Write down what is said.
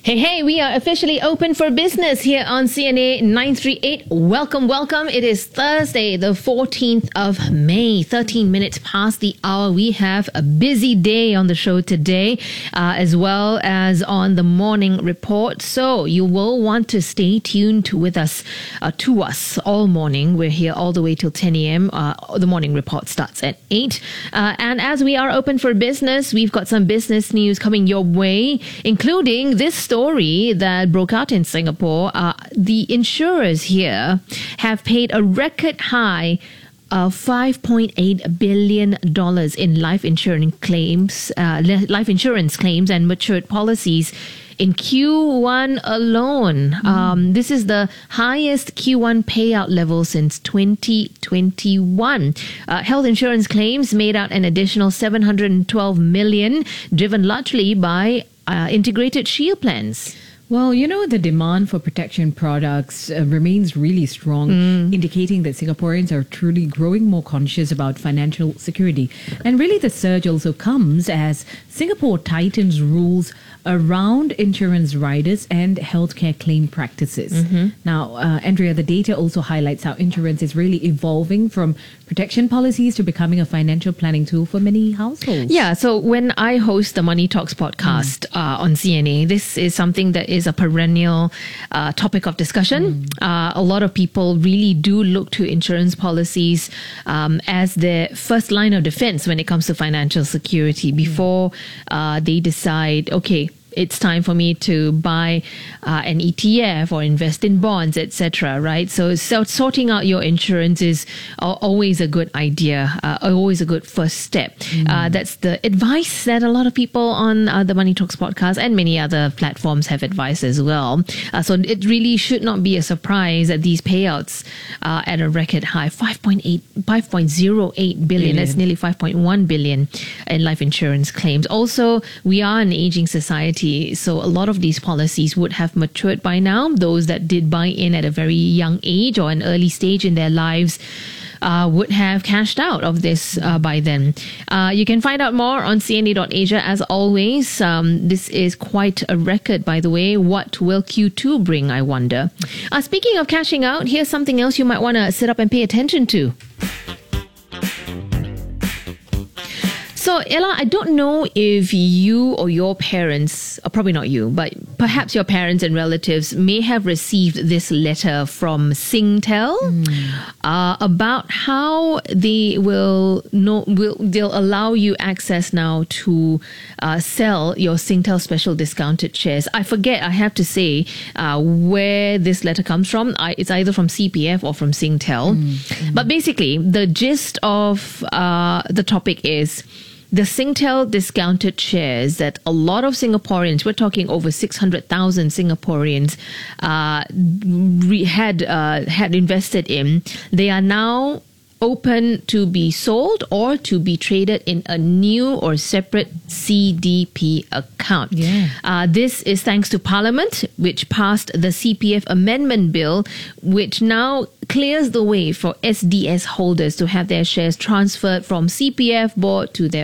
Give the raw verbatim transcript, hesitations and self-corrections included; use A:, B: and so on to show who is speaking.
A: Hey, hey, we are officially open for business here on C N A nine three eight. Welcome, welcome. It is Thursday, the fourteenth of May, thirteen minutes past the hour. We have a busy day on the show today, uh, as well as on the morning report. So you will want to stay tuned with us, uh, to us all morning. We're here all the way till ten a.m. Uh, the morning report starts at eight. Uh, and as we are open for business, we've got some business news coming your way, including this story. Story that broke out in Singapore. Uh, the insurers here have paid a record high of five point eight billion dollars in life insurance claims, uh, life insurance claims and matured policies in Q one alone. Mm. Um, this is the highest Q one payout level since twenty twenty-one. Uh, health insurance claims made out an additional seven hundred twelve million, driven largely by Uh, integrated shield plans.
B: Well, you know, the demand for protection products uh, remains really strong, mm. indicating that Singaporeans are truly growing more conscious about financial security. And really, the surge also comes as Singapore tightens rules around insurance riders and healthcare claim practices. Mm-hmm. Now, uh, Andrea, the data also highlights how insurance is really evolving from protection policies to becoming a financial planning tool for many households.
A: Yeah, so when I host the Money Talks podcast mm. uh, on C N A, this is something that is a perennial uh, topic of discussion. Mm. Uh, a lot of people really do look to insurance policies um, as their first line of defense when it comes to financial security before uh, they decide, okay, it's time for me to buy uh, an E T F or invest in bonds, et cetera. Right? So, so sorting out your insurance is always a good idea, uh, always a good first step. Mm. Uh, that's the advice that a lot of people on uh, the Money Talks podcast and many other platforms have advised as well. Uh, so it really should not be a surprise that these payouts are at a record high, five point eight, five point zero eight billion. That's nearly five point one billion in life insurance claims. Also, we are an aging society. So a lot of these policies would have matured by now. Those that did buy in at a very young age or an early stage in their lives uh, would have cashed out of this uh, by then. Uh, you can find out more on C N A dot asia as always. Um, this is quite a record, by the way. What will Q two bring, I wonder? Uh, speaking of cashing out, here's something else you might want to sit up and pay attention to. So, Ella, I don't know if you or your parents, or probably not you, but perhaps your parents and relatives may have received this letter from Singtel mm. uh, about how they will know, will they'll allow you access now to uh, sell your Singtel special discounted shares. I forget, I have to say, uh, where this letter comes from. I, it's either from C P F or from Singtel. Mm. Mm. But basically, the gist of uh, the topic is the Singtel discounted shares that a lot of Singaporeans, we're talking over six hundred thousand Singaporeans, uh, re- had uh, had invested in, they are now open to be sold or to be traded in a new or separate C D P account.
B: Yeah.
A: Uh, this is thanks to Parliament, which passed the C P F Amendment Bill, which now clears the way for S D S holders to have their shares transferred from C P F board to their